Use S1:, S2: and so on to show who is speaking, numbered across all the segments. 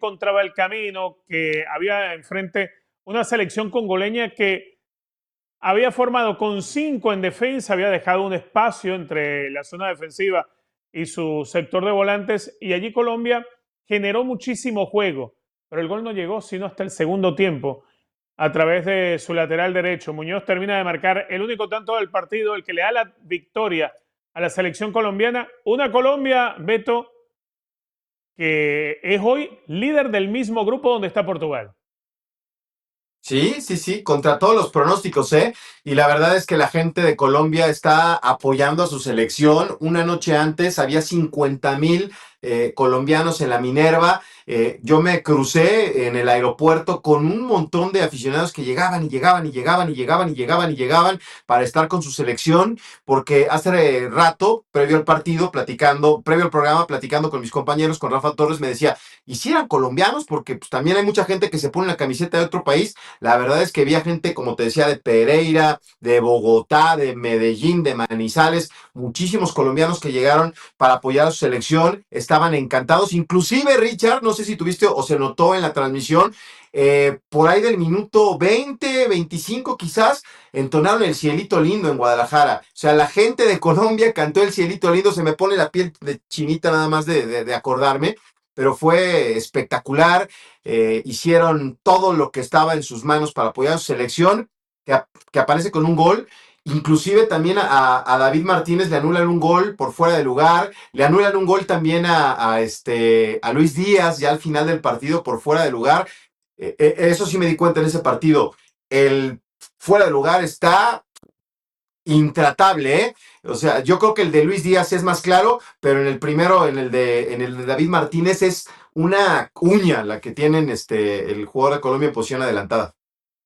S1: encontraba el camino, que había enfrente una selección congoleña que había formado con 5 en defensa, había dejado un espacio entre la zona defensiva y su sector de volantes, y allí Colombia generó muchísimo juego, pero el gol no llegó sino hasta el segundo tiempo a través de su lateral derecho. Muñoz termina de marcar el único tanto del partido, el que le da la victoria a la selección colombiana. Una Colombia, Beto, que es hoy líder del mismo grupo donde está Portugal.
S2: Sí, sí, sí, contra todos los pronósticos, ¿eh? Y la verdad es que la gente de Colombia está apoyando a su selección. Una noche antes había 50,000 colombianos en la Minerva. Yo me crucé en el aeropuerto con un montón de aficionados que llegaban y llegaban y llegaban y llegaban y llegaban y llegaban para estar con su selección, porque hace rato, previo al partido, previo al programa, platicando con mis compañeros, con Rafa Torres, me decía, ¿y si eran colombianos? Porque pues, también hay mucha gente que se pone la camiseta de otro país. La verdad es que había gente, como te decía, de Pereira, de Bogotá, de Medellín, de Manizales, muchísimos colombianos que llegaron para apoyar a su selección, estaban encantados. Inclusive, Richard, no sé si tuviste o se notó en la transmisión, por ahí del minuto 20, 25 quizás, entonaron el Cielito Lindo en Guadalajara. O sea, la gente de Colombia cantó el Cielito Lindo, se me pone la piel de chinita nada más de acordarme, pero fue espectacular. Hicieron todo lo que estaba en sus manos para apoyar a su selección, que aparece con un gol. Inclusive también a David Martínez le anulan un gol por fuera de lugar, le anulan un gol también a Luis Díaz ya al final del partido por fuera de lugar. Eso sí me di cuenta en ese partido. El fuera de lugar está intratable, ¿eh? O sea, yo creo que el de Luis Díaz es más claro, pero en el primero, en el de David Martínez, es una uña la que tienen el jugador de Colombia en posición adelantada.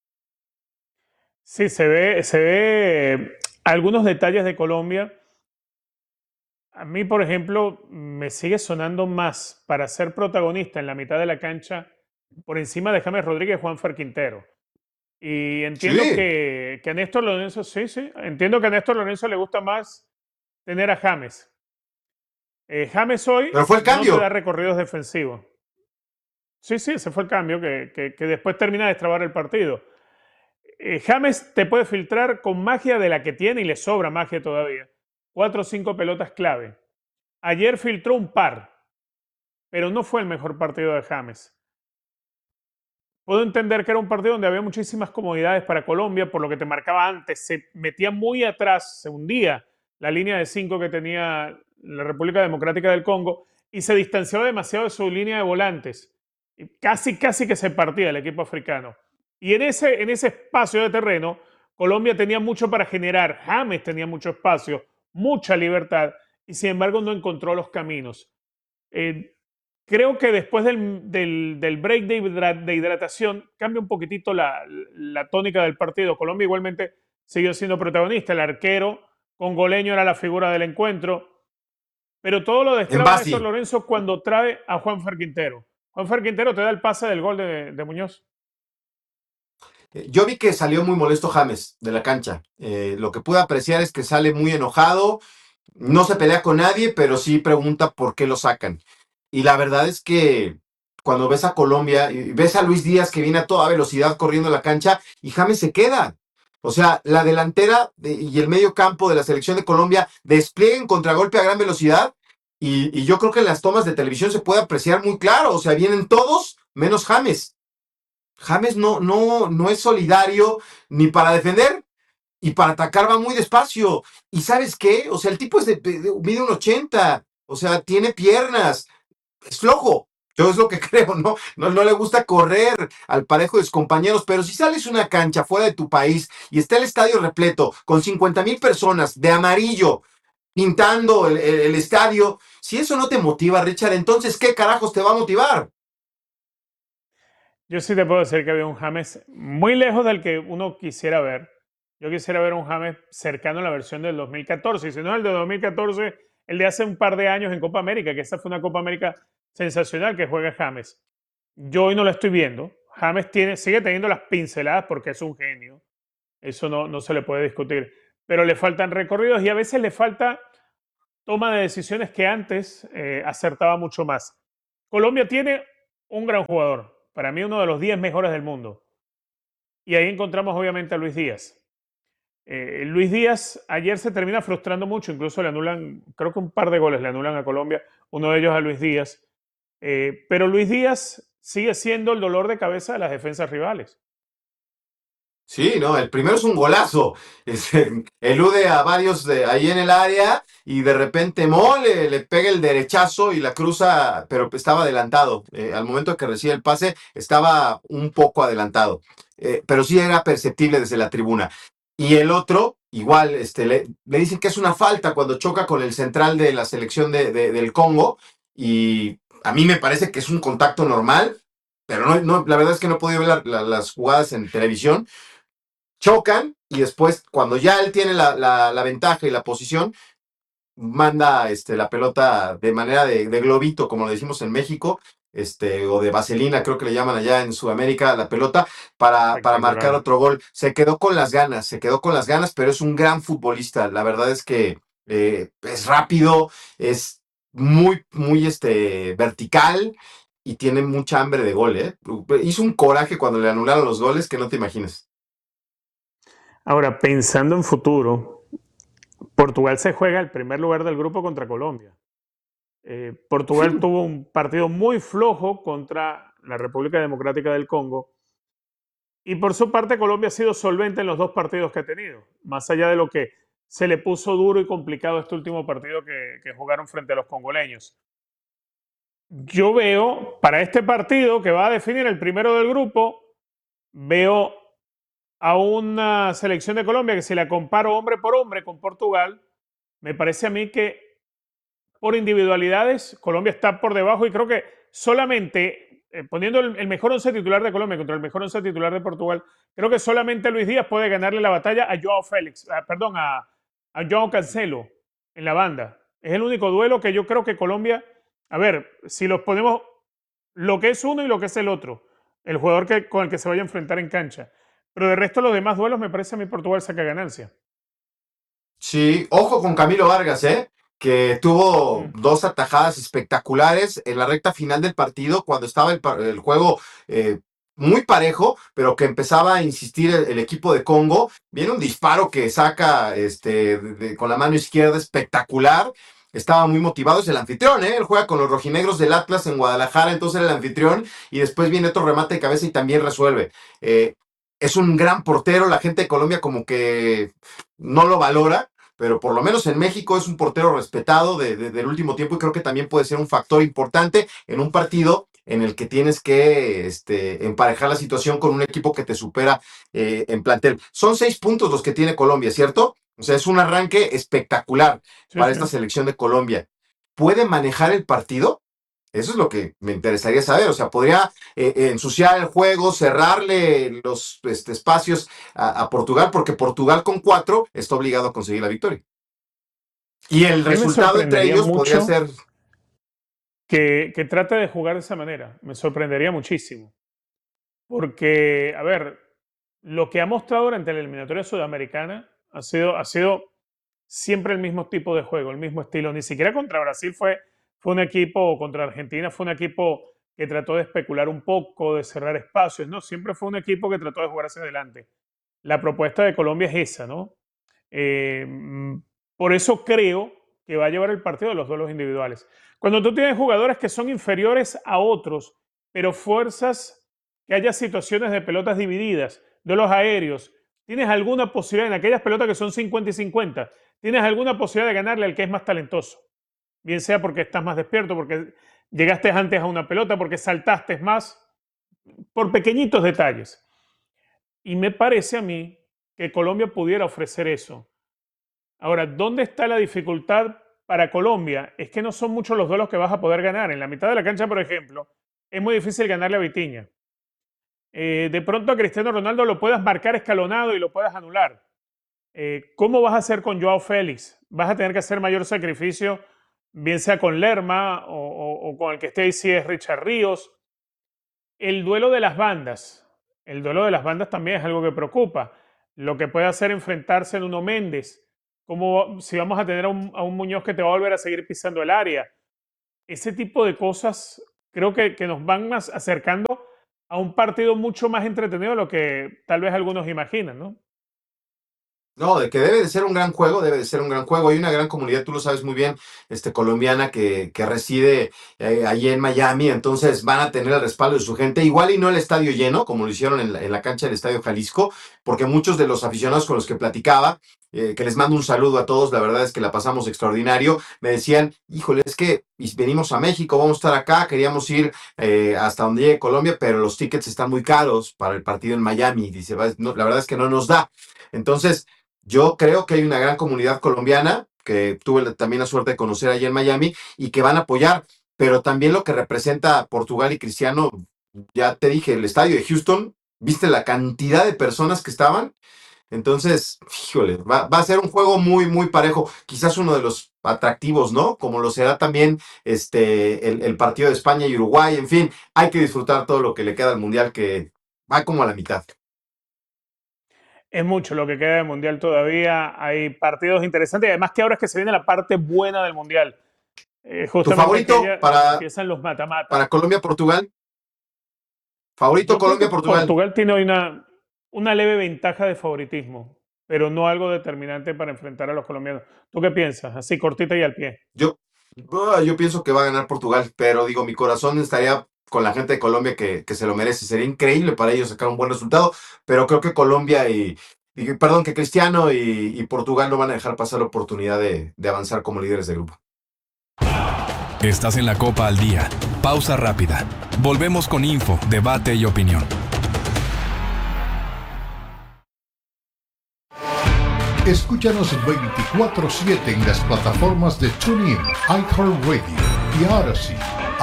S1: Sí, se ve algunos detalles de Colombia. A mí, por ejemplo, me sigue sonando más para ser protagonista en la mitad de la cancha por encima de James Rodríguez y Juanfer Quintero. Y entiendo
S2: Sí,
S1: que a Néstor Lorenzo, sí, sí, entiendo que a Néstor Lorenzo le gusta más tener a James. James hoy
S2: pero fue el
S1: no te da
S2: cambio.
S1: recorridos defensivos. Sí, sí, ese fue el cambio que después termina de destrabar el partido. James te puede filtrar con magia de la que tiene y le sobra magia todavía. 4 o 5 pelotas clave. Ayer filtró un par, pero no fue el mejor partido de James. Puedo entender que era un partido donde había muchísimas comodidades para Colombia, por lo que te marcaba antes. Se metía muy atrás, se hundía la línea de 5 que tenía la República Democrática del Congo y se distanciaba demasiado de su línea de volantes. Y casi que se partía el equipo africano. Y en ese espacio de terreno, Colombia tenía mucho para generar. James tenía mucho espacio, mucha libertad, y sin embargo no encontró los caminos. Eh, Creo que después del break de hidratación cambia un poquitito la tónica del partido. Colombia igualmente siguió siendo protagonista. El arquero congoleño era la figura del encuentro, pero todo lo
S2: En
S1: destraba Néstor
S2: Basti.
S1: Lorenzo cuando trae a Juanfer Quintero. Juanfer Quintero te da el pase del gol de Muñoz.
S2: Yo vi que salió muy molesto James de la cancha. Lo que pude apreciar es que sale muy enojado, no se pelea con nadie, pero sí pregunta por qué lo sacan. Y la verdad es que cuando ves a Colombia y ves a Luis Díaz que viene a toda velocidad corriendo la cancha y James se queda. O sea, la delantera y el medio campo de la selección de Colombia despliegan contragolpe a gran velocidad y yo creo que en las tomas de televisión se puede apreciar muy claro. O sea, vienen todos menos James. James no es solidario ni para defender y para atacar va muy despacio. ¿Y sabes qué? O sea, el tipo mide un 80, o sea, tiene piernas, es flojo. Yo es lo que creo, ¿no? No le gusta correr al parejo de sus compañeros, pero si sales una cancha fuera de tu país y está el estadio repleto con 50,000 personas de amarillo pintando el estadio, si eso no te motiva, Richard, entonces, ¿qué carajos te va a motivar?
S1: Yo sí te puedo decir que había un James muy lejos del que uno quisiera ver. Yo quisiera ver un James cercano a la versión del 2014. Y si no es el de 2014, el de hace un par de años en Copa América, que esa fue una Copa América sensacional que juega James. Yo hoy no lo estoy viendo. James sigue teniendo las pinceladas porque es un genio. Eso no se le puede discutir. Pero le faltan recorridos y a veces le falta toma de decisiones que antes acertaba mucho más. Colombia tiene un gran jugador. Para mí uno de los 10 mejores del mundo. Y ahí encontramos obviamente a Luis Díaz. Luis Díaz ayer se termina frustrando mucho, incluso le anulan, creo que un par de goles le anulan a Colombia, uno de ellos a Luis Díaz. Pero Luis Díaz sigue siendo el dolor de cabeza de las defensas rivales.
S2: Sí, no, el primero es un golazo. Elude a varios ahí en el área y de repente Mole le pega el derechazo y la cruza, pero estaba adelantado. Al momento que recibe el pase, estaba un poco adelantado. Pero sí era perceptible desde la tribuna. Y el otro, igual, le dicen que es una falta cuando choca con el central de la selección del Congo. Y a mí me parece que es un contacto normal, pero la verdad es que no he podido ver las jugadas en televisión. Chocan y después, cuando ya él tiene la ventaja y la posición, manda la pelota de manera de globito, como lo decimos en México, o de vaselina, creo que le llaman allá en Sudamérica, la pelota, para marcar
S1: Espectacular.
S2: otro gol. Se quedó con las ganas, pero es un gran futbolista. La verdad es que es rápido, es muy vertical y tiene mucha hambre de gol, ¿eh? Hizo un coraje cuando le anularon los goles que no te imaginas.
S1: Ahora, pensando en futuro, Portugal se juega el primer lugar del grupo contra Colombia. Portugal tuvo un partido muy flojo contra la República Democrática del Congo y por su parte Colombia ha sido solvente en los dos partidos que ha tenido, más allá de lo que se le puso duro y complicado este último partido que jugaron frente a los congoleños. Yo veo para este partido que va a definir el primero del grupo, veo a una selección de Colombia que si la comparo hombre por hombre con Portugal, me parece a mí que por individualidades Colombia está por debajo y creo que solamente poniendo el mejor once titular de Colombia contra el mejor once titular de Portugal, creo que solamente Luis Díaz puede ganarle la batalla a Joao Félix, perdón, a Joao Cancelo en la banda. Es el único duelo que yo creo que Colombia, a ver, si los ponemos lo que es uno y lo que es el otro, el jugador con el que se vaya a enfrentar en cancha. Pero de resto, los demás duelos me parece a mí Portugal saca ganancia.
S2: Sí, ojo con Camilo Vargas, que tuvo
S1: Mm,
S2: dos atajadas espectaculares en la recta final del partido cuando estaba el juego eh, muy parejo, pero que empezaba a insistir el equipo de Congo. Viene un disparo que saca con la mano izquierda espectacular. Estaba muy motivado, es el anfitrión, ¿eh? Él juega con los rojinegros del Atlas en Guadalajara, entonces era el anfitrión, y después viene otro remate de cabeza y también resuelve. Eh, es un gran portero, la gente de Colombia como que no lo valora, pero por lo menos en México es un portero respetado del último tiempo y creo que también puede ser un factor importante en un partido en el que tienes que emparejar la situación con un equipo que te supera en plantel. Son 6 puntos los que tiene Colombia, ¿cierto? O sea, es un arranque espectacular
S1: sí,
S2: para
S1: sí.
S2: esta selección de Colombia. ¿Puede manejar el partido? Eso es lo que me interesaría saber. O sea, podría ensuciar el juego, cerrarle los espacios a Portugal, porque Portugal con 4 está obligado a conseguir la victoria. Y el
S1: A mí me
S2: resultado entre
S1: sorprendería
S2: ellos podría
S1: mucho
S2: ser.
S1: que trate de jugar de esa manera. Me sorprendería muchísimo. Porque, a ver, lo que ha mostrado durante la eliminatoria sudamericana ha sido siempre el mismo tipo de juego, el mismo estilo. Ni siquiera contra Brasil fue un equipo, o contra Argentina fue un equipo que trató de especular un poco, de cerrar espacios, ¿no? Siempre fue un equipo que trató de jugar hacia adelante. La propuesta de Colombia es esa, ¿no? Eh, mm, por eso creo que va a llevar el partido de los duelos individuales. Cuando tú tienes jugadores que son inferiores a otros, pero fuerzas que haya situaciones de pelotas divididas, duelos aéreos, tienes alguna posibilidad en aquellas pelotas que son 50 y 50, tienes alguna posibilidad de ganarle al que es más talentoso. Bien sea porque estás más despierto, porque llegaste antes a una pelota, porque saltaste más, por pequeñitos detalles. Y me parece a mí que Colombia pudiera ofrecer eso. Ahora, ¿dónde está la dificultad para Colombia? Es que no son muchos los duelos que vas a poder ganar. En la mitad de la cancha, por ejemplo, es muy difícil ganarle a Vitinha. De pronto a Cristiano Ronaldo lo puedas marcar escalonado y lo puedas anular. ¿Cómo vas a hacer con Joao Félix? Vas a tener que hacer mayor sacrificio, bien sea con Lerma o con el que esté ahí si es Richard Ríos. El duelo de las bandas. El duelo de las bandas también es algo que preocupa. Lo que puede hacer enfrentarse en uno Méndez, como si vamos a tener a un Muñoz que te va a volver a seguir pisando el área. Ese tipo de cosas creo que nos van más acercando a un partido mucho más entretenido de lo que tal vez algunos imaginan, ¿no?
S2: No, de que debe de ser un gran juego, debe de ser un gran juego. Hay una gran comunidad, tú lo sabes muy bien, colombiana que reside allí en Miami, entonces van a tener el respaldo de su gente. Igual y no el estadio lleno, como lo hicieron en la cancha del Estadio Jalisco, porque muchos de los aficionados con los que platicaba, que les mando un saludo a todos, la verdad es que la pasamos extraordinario, me decían, híjole, es que venimos a México, vamos a estar acá, queríamos ir hasta donde llegue Colombia, pero los tickets están muy caros para el partido en Miami. Dice, no, la verdad es que no nos da. Entonces, yo creo que hay una gran comunidad colombiana que tuve también la suerte de conocer allí en Miami y que van a apoyar, pero también lo que representa Portugal y Cristiano, ya te dije, el estadio de Houston, ¿viste la cantidad de personas que estaban? Entonces, híjole, va a ser un juego muy, muy parejo, quizás uno de los atractivos, ¿no? Como lo será también el partido de España y Uruguay, en fin, hay que disfrutar todo lo que le queda al Mundial, que va como a la mitad.
S1: Es mucho lo que queda del Mundial todavía. Hay partidos interesantes y además que ahora es que se viene la parte buena del Mundial.
S2: ¿Tu
S1: Justamente
S2: favorito
S1: que ya
S2: para
S1: empiezan los mata-mata.
S2: Colombia-Portugal? ¿Favorito
S1: Yo creo que
S2: Colombia-Portugal?
S1: Portugal tiene hoy una leve ventaja de favoritismo, pero no algo determinante para enfrentar a los colombianos. ¿Tú qué piensas? Así cortita y al pie.
S2: Yo pienso que va a ganar Portugal, pero digo, mi corazón estaría con la gente de Colombia que se lo merece. Sería increíble para ellos sacar un buen resultado, pero creo que Colombia perdón, que Cristiano y Portugal no van a dejar pasar la oportunidad de avanzar como líderes de grupo.
S3: Estás en la Copa al Día. Pausa rápida. Volvemos con info, debate y opinión.
S4: Escúchanos 24/7 en las plataformas de TuneIn, iHeartRadio y Odyssey.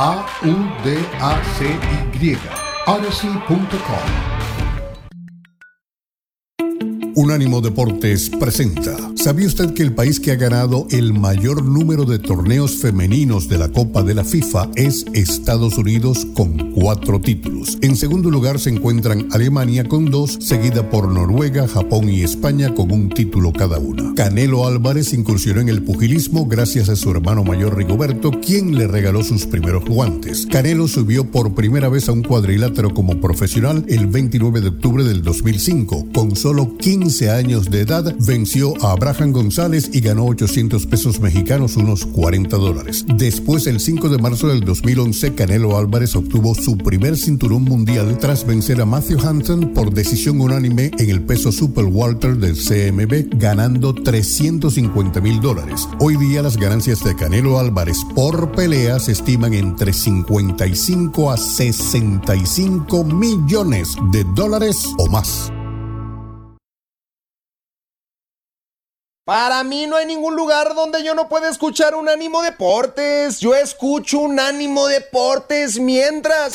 S4: AUDACY. Odyssey.com. Unánimo Deportes presenta. ¿Sabía usted que el país que ha ganado el mayor número de torneos femeninos de la Copa de la FIFA es Estados Unidos con 4 títulos? En segundo lugar se encuentran Alemania con 2, seguida por Noruega, Japón y España con 1 título cada una. Canelo Álvarez incursionó en el pugilismo gracias a su hermano mayor Rigoberto, quien le regaló sus primeros guantes. Canelo subió por primera vez a un cuadrilátero como profesional el 29 de octubre del 2005. Con solo 15 años de edad, venció a Abraham González y ganó 800 pesos mexicanos, unos $40. Después, el 5 de marzo del 2011, Canelo Álvarez obtuvo su primer cinturón mundial tras vencer a Matthew Hansen por decisión unánime en el peso super welter del CMB, ganando $350,000. Hoy día, las ganancias de Canelo Álvarez por pelea se estiman entre 55 a 65 millones de dólares o más.
S5: Para mí no hay ningún lugar donde yo no pueda escuchar Unánimo Deportes. Yo escucho Unánimo Deportes mientras...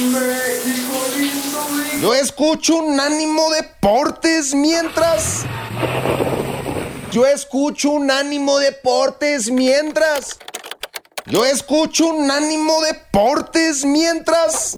S5: Yo escucho Unánimo Deportes mientras... Yo escucho Unánimo Deportes mientras... Yo escucho Unánimo Deportes mientras...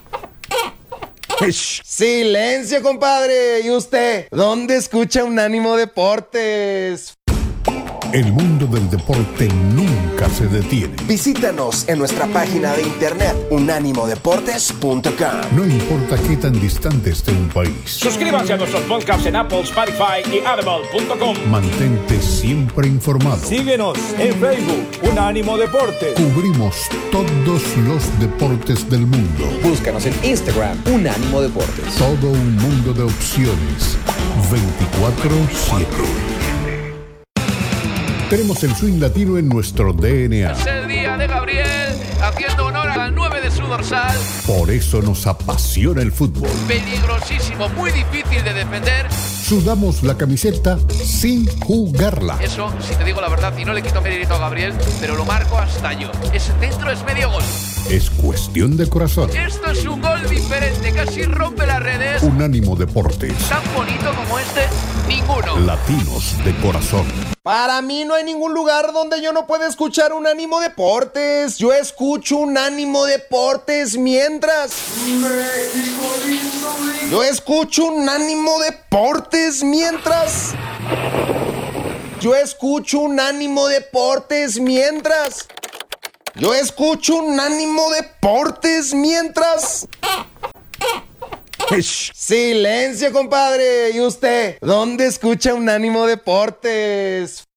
S5: Silencio, compadre. ¿Y usted? ¿Dónde escucha Unánimo Deportes?
S4: El mundo del deporte nunca se detiene.
S5: Visítanos en nuestra página de internet unánimodeportes.com.
S4: No importa qué tan distante esté un país.
S6: Suscríbanse a nuestros podcasts en Apple, Spotify y Audible.com.
S4: Mantente siempre informado.
S6: Síguenos en Facebook, Unánimo Deportes.
S4: Cubrimos todos los deportes del mundo.
S7: Búscanos en Instagram, Unánimo Deportes.
S4: Todo un mundo de opciones. 24/7. Tenemos el swing latino en nuestro DNA.
S8: Es el día de Gabriel, haciendo honor al 9 de su dorsal.
S4: Por eso nos apasiona el fútbol.
S8: Peligrosísimo, muy difícil de defender.
S4: Sudamos la camiseta sin jugarla.
S8: Eso, si te digo la verdad, y no le quito mérito a Gabriel, pero lo marco hasta yo. Ese centro es medio gol.
S4: Es cuestión de corazón.
S8: Esto es un gol diferente, casi rompe las redes.
S4: Unánimo Deportes.
S8: Tan bonito como este, ninguno.
S4: Latinos de corazón.
S5: Para mí no hay ningún lugar donde yo no pueda escuchar Unánimo Deportes. Yo escucho Unánimo Deportes mientras... Yo escucho Unánimo Deportes mientras... Yo escucho Unánimo Deportes mientras... Yo escucho Unánimo Deportes mientras... Silencio, compadre. ¿Y usted? ¿Dónde escucha Unánimo Deportes?